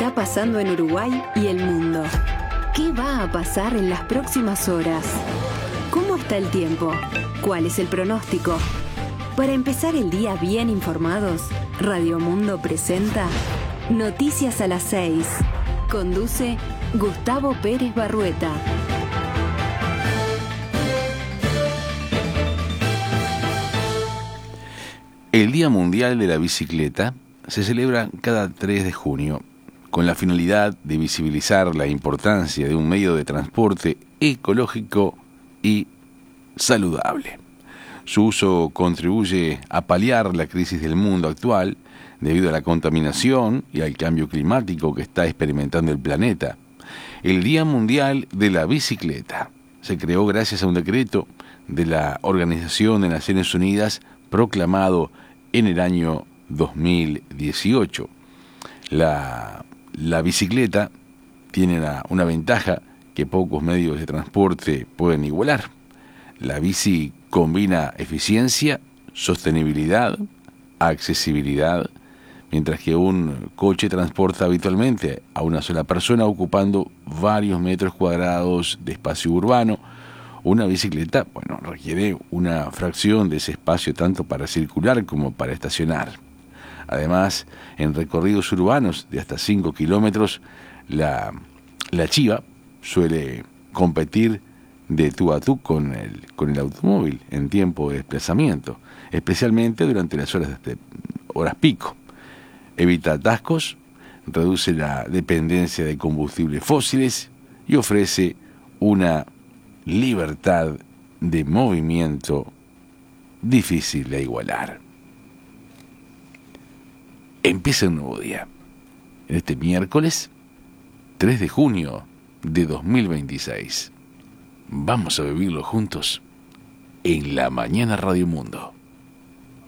está pasando en Uruguay y el mundo? ¿Qué va a pasar en las próximas horas? ¿Cómo está el tiempo? ¿Cuál es el pronóstico? Para empezar el día bien informados, Radio Mundo presenta Noticias a las 6. Conduce Gustavo Pérez Barrueta. El Día Mundial de la Bicicleta se celebra cada 3 de junio con la finalidad de visibilizar la importancia de un medio de transporte ecológico y saludable. Su uso contribuye a paliar la crisis del mundo actual debido a la contaminación y al cambio climático que está experimentando el planeta. El Día Mundial de la Bicicleta se creó gracias a un decreto de la Organización de Naciones Unidas proclamado en el año 2018. La bicicleta tiene una ventaja que pocos medios de transporte pueden igualar. La bici combina eficiencia, sostenibilidad, accesibilidad, mientras que un coche transporta habitualmente a una sola persona ocupando varios metros cuadrados de espacio urbano. Una bicicleta, requiere una fracción de ese espacio tanto para circular como para estacionar. Además, en recorridos urbanos de hasta 5 kilómetros, la chiva suele competir de tú a tú con el automóvil en tiempo de desplazamiento, especialmente durante las horas pico. Evita atascos, reduce la dependencia de combustibles fósiles y ofrece una libertad de movimiento difícil de igualar. Empieza un nuevo día. En este miércoles 3 de junio de 2026. Vamos a vivirlo juntos en La Mañana Radio Mundo.